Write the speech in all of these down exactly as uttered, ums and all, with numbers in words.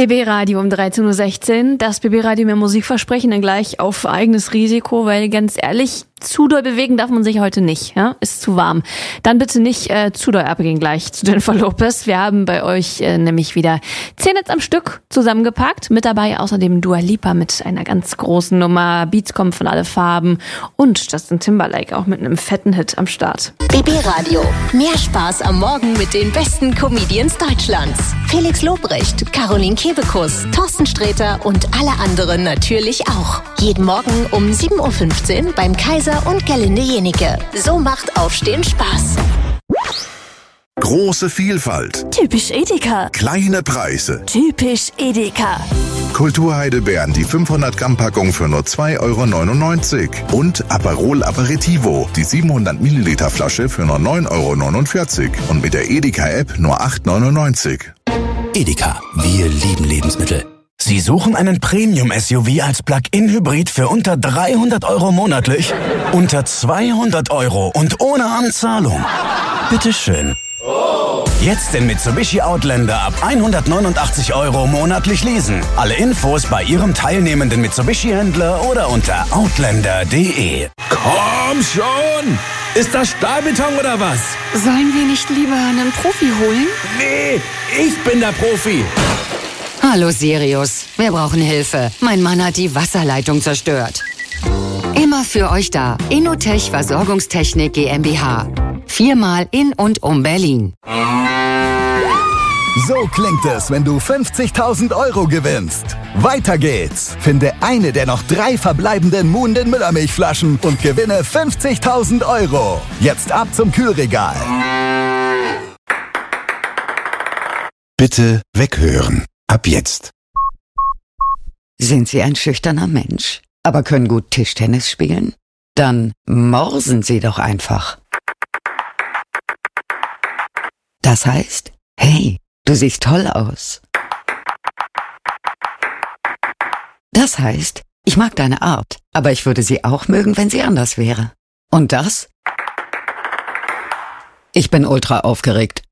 B B Radio um dreizehn Uhr sechzehn. Das B B Radio mehr Musikversprechen dann gleich auf eigenes Risiko, weil ganz ehrlich, zu doll bewegen darf man sich heute nicht. Ja? Ist zu warm. Dann bitte nicht äh, zu doll abgehen gleich zu Jennifer Lopez. Wir haben bei euch äh, nämlich wieder zehn Hits am Stück zusammengepackt. Mit dabei außerdem Dua Lipa mit einer ganz großen Nummer. Beats kommen von alle Farben. Und Justin Timberlake auch mit einem fetten Hit am Start. B B Radio. Mehr Spaß am Morgen mit den besten Comedians Deutschlands. Felix Lobrecht, Caroline Kebekus, Thorsten Sträter und alle anderen natürlich auch. Jeden Morgen um sieben Uhr fünfzehn beim Kaiser und Gerlinde Jenike. So macht Aufstehen Spaß. Große Vielfalt. Typisch Edeka. Kleine Preise. Typisch Edeka. Kulturheidelbeeren, die fünfhundert Gramm Packung für nur zwei Euro neunundneunzig. Und Aperol Aperitivo, die siebenhundert Milliliter Flasche für nur neun Euro neunundvierzig. Und mit der Edeka-App nur acht Euro neunundneunzig. Edeka, wir lieben Lebensmittel. Sie suchen einen Premium-S U V als Plug-in-Hybrid für unter dreihundert Euro monatlich? Unter zweihundert Euro und ohne Anzahlung? Bitteschön. Jetzt den Mitsubishi Outlander ab hundertneunundachtzig Euro monatlich leasen. Alle Infos bei Ihrem teilnehmenden Mitsubishi-Händler oder unter outlander punkt de. Komm schon! Ist das Stahlbeton oder was? Sollen wir nicht lieber einen Profi holen? Nee, ich bin der Profi. Hallo Sirius, wir brauchen Hilfe. Mein Mann hat die Wasserleitung zerstört. Immer für euch da. Innotech Versorgungstechnik GmbH. Viermal in und um Berlin. So klingt es, wenn du fünfzigtausend Euro gewinnst. Weiter geht's. Finde eine der noch drei verbleibenden Muhnden Müllermilchflaschen und gewinne fünfzigtausend Euro. Jetzt ab zum Kühlregal. Bitte weghören. Ab jetzt. Sind Sie ein schüchterner Mensch, aber können gut Tischtennis spielen? Dann morsen Sie doch einfach. Das heißt, hey, du siehst toll aus. Das heißt, ich mag deine Art, aber ich würde sie auch mögen, wenn sie anders wäre. Und das? Ich bin ultra aufgeregt.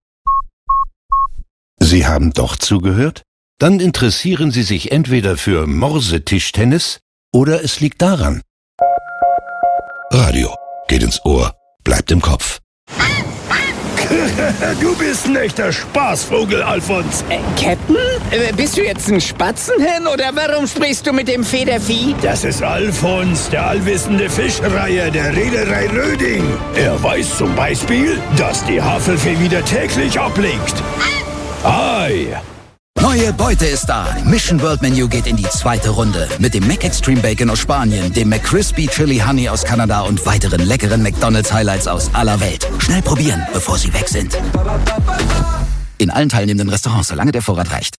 Sie haben doch zugehört? Dann interessieren Sie sich entweder für Morse-Tischtennis oder es liegt daran. Radio geht ins Ohr, bleibt im Kopf. Du bist ein echter Spaßvogel, Alfons. Äh, Captain? Äh, bist du jetzt ein Spatzenhen oder warum sprichst du mit dem Federvieh? Das ist Alfons, der allwissende Fischreiher der Reederei Röding. Er weiß zum Beispiel, dass die Havelfee wieder täglich ablegt. Ei! Neue Beute ist da. Mission World Menu geht in die zweite Runde. Mit dem Mac Extreme Bacon aus Spanien, dem McCrispy Chili Honey aus Kanada und weiteren leckeren McDonald's Highlights aus aller Welt. Schnell probieren, bevor sie weg sind. In allen teilnehmenden Restaurants, solange der Vorrat reicht.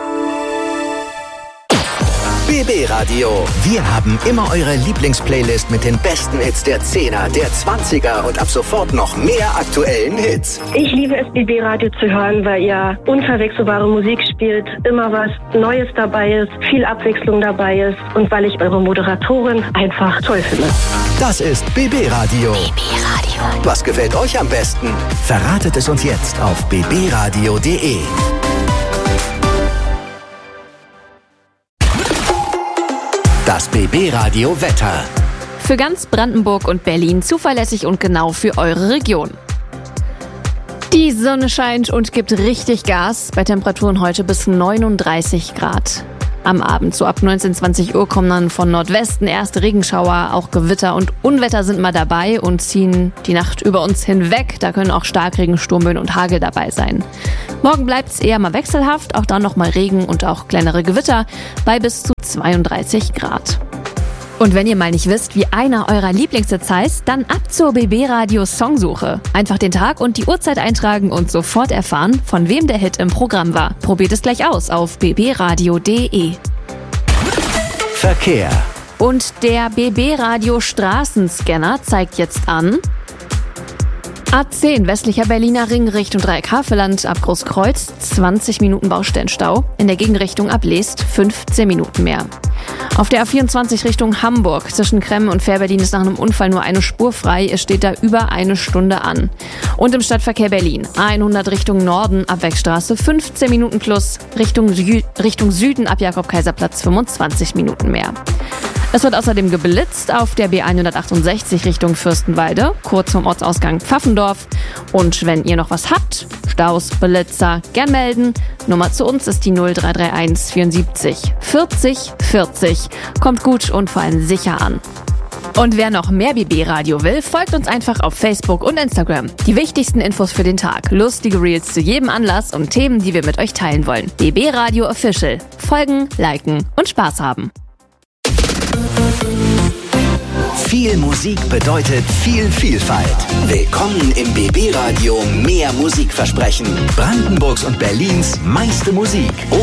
B B Radio. Wir haben immer eure Lieblingsplaylist mit den besten Hits der Zehner, der Zwanziger und ab sofort noch mehr aktuellen Hits. Ich liebe es, B B Radio zu hören, weil ihr unverwechselbare Musik spielt, immer was Neues dabei ist, viel Abwechslung dabei ist und weil ich eure Moderatorin einfach toll finde. Das ist B B Radio. B B Radio. Was gefällt euch am besten? Verratet es uns jetzt auf b b radio punkt de. Das B B Radio Wetter. Für ganz Brandenburg und Berlin zuverlässig und genau für eure Region. Die Sonne scheint und gibt richtig Gas. Bei Temperaturen heute bis neununddreißig Grad. Am Abend, so ab neunzehn, zwanzig Uhr, kommen dann von Nordwesten erste Regenschauer. Auch Gewitter und Unwetter sind mal dabei und ziehen die Nacht über uns hinweg. Da können auch Starkregen, Sturmböen und Hagel dabei sein. Morgen bleibt es eher mal wechselhaft, auch dann nochmal Regen und auch kleinere Gewitter bei bis zu zweiunddreißig Grad. Und wenn ihr mal nicht wisst, wie einer eurer Lieblingshits heißt, dann ab zur B B Radio Songsuche. Einfach den Tag und die Uhrzeit eintragen und sofort erfahren, von wem der Hit im Programm war. Probiert es gleich aus auf b b radio punkt de. Verkehr. Und der B B Radio Straßenscanner zeigt jetzt an: A zehn, westlicher Berliner Ring Richtung Dreieck-Havelland ab Großkreuz, zwanzig Minuten Baustellenstau. In der Gegenrichtung ab Leest fünfzehn Minuten mehr. Auf der A vierundzwanzig Richtung Hamburg zwischen Kremmen und Fährberlin ist nach einem Unfall nur eine Spur frei. Es steht da über eine Stunde an. Und im Stadtverkehr Berlin hundert Richtung Norden ab Wegstraße fünfzehn Minuten plus, Richtung, Sü- Richtung Süden ab Jakob-Kaiser-Platz fünfundzwanzig Minuten mehr. Es wird außerdem geblitzt auf der B hundertachtundsechzig Richtung Fürstenwalde, kurz vom Ortsausgang Pfaffendorf. Und wenn ihr noch was habt, Staus, Blitzer, gern melden. Nummer zu uns ist die null drei drei eins vierundsiebzig vierzig vierzig. Kommt gut und vor allem sicher an. Und wer noch mehr B B-Radio will, folgt uns einfach auf Facebook und Instagram. Die wichtigsten Infos für den Tag, lustige Reels zu jedem Anlass und Themen, die wir mit euch teilen wollen. B B-Radio Official. Folgen, liken und Spaß haben. Viel Musik bedeutet viel Vielfalt. Willkommen im B B-Radio Mehr Musikversprechen. Brandenburgs und Berlins meiste Musik.